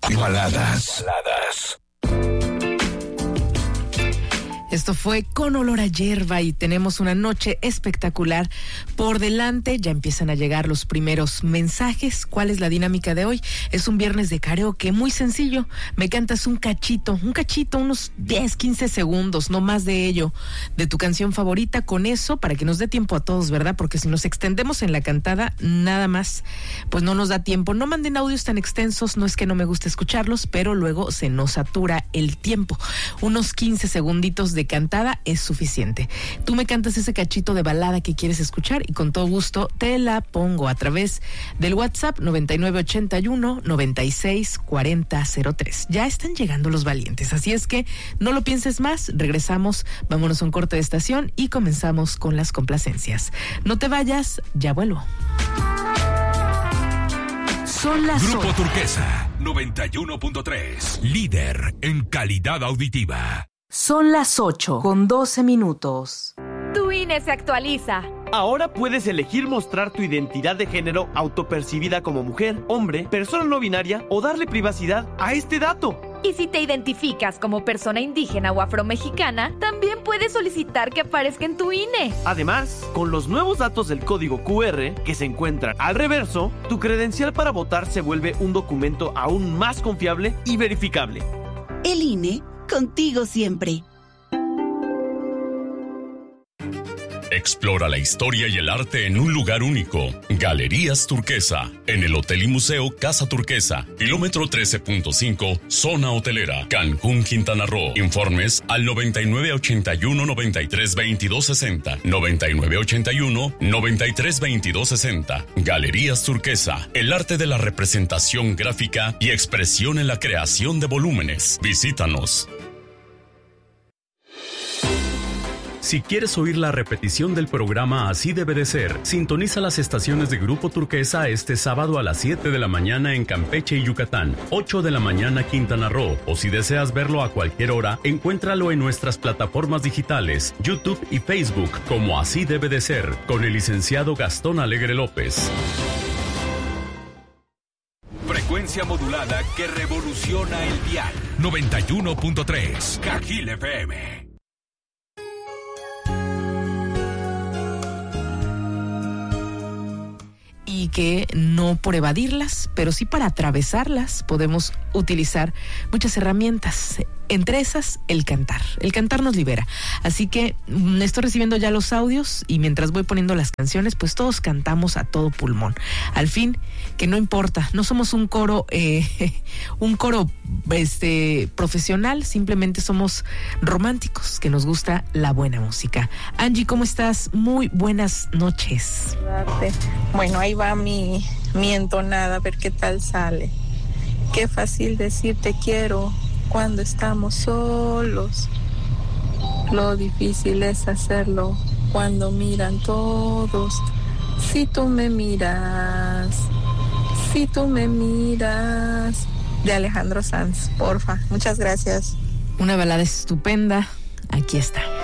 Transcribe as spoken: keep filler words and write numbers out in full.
Baladas. Baladas. Esto fue Con Olor a Hierba y tenemos una noche espectacular por delante. Ya empiezan a llegar los primeros mensajes. ¿Cuál es la dinámica de hoy? Es un viernes de karaoke muy sencillo. Me cantas un cachito, un cachito, unos diez, quince segundos, no más de ello, de tu canción favorita. Con eso, para que nos dé tiempo a todos, ¿verdad? Porque si nos extendemos en la cantada, nada más, pues no nos da tiempo. No manden audios tan extensos, no es que no me guste escucharlos, pero luego se nos satura el tiempo. Unos quince segunditos de cantada es suficiente. Tú me cantas ese cachito de balada que quieres escuchar y con todo gusto te la pongo a través del WhatsApp noventa y nueve ochenta y uno noventa y seis cuarenta cero tres. Ya están llegando los valientes, así es que no lo pienses más, regresamos, vámonos a un corte de estación y comenzamos con las complacencias. No te vayas, ya vuelvo. Son las Grupo Turquesa noventa y uno punto tres, líder en calidad auditiva. Son las ocho con doce minutos. Tu I N E se actualiza. Ahora puedes elegir mostrar tu identidad de género autopercibida como mujer, hombre, persona no binaria o darle privacidad a este dato. Y si te identificas como persona indígena o afromexicana, también puedes solicitar que aparezca en tu I N E. Además, con los nuevos datos del código cu erre que se encuentran al reverso, tu credencial para votar se vuelve un documento aún más confiable y verificable. El I N E, contigo siempre. Explora la historia y el arte en un lugar único. Galerías Turquesa, en el Hotel y Museo Casa Turquesa, kilómetro trece punto cinco, zona hotelera, Cancún, Quintana Roo. Informes al noventa y nueve ochenta y uno noventa y tres veintidós sesenta, noventa y nueve ochenta y uno noventa y tres veintidós sesenta. Galerías Turquesa, el arte de la representación gráfica y expresión en la creación de volúmenes. Visítanos. Si quieres oír la repetición del programa Así Debe de Ser, sintoniza las estaciones de Grupo Turquesa este sábado a las siete de la mañana en Campeche y Yucatán, ocho de la mañana Quintana Roo, o si deseas verlo a cualquier hora, encuéntralo en nuestras plataformas digitales, YouTube y Facebook, como Así Debe de Ser, con el licenciado Gastón Alegre López. Frecuencia modulada que revoluciona el dial. noventa y uno punto tres, Cajil F M. Y que no por evadirlas, pero sí para atravesarlas podemos utilizar muchas herramientas. Entre esas, el cantar. El cantar nos libera. Así que mm, estoy recibiendo ya los audios y mientras voy poniendo las canciones, pues todos cantamos a todo pulmón. Al fin, que no importa, no somos un coro, eh, un coro este, profesional, simplemente somos románticos, que nos gusta la buena música. Angie, ¿cómo estás? Muy buenas noches. Bueno, ahí va mi, mi entonada, a ver qué tal sale. Qué fácil decir te quiero cuando estamos solos. Lo difícil es hacerlo cuando miran todos. Si tú me miras, si tú me miras. De Alejandro Sanz, porfa. Muchas gracias. Una balada estupenda. Aquí está.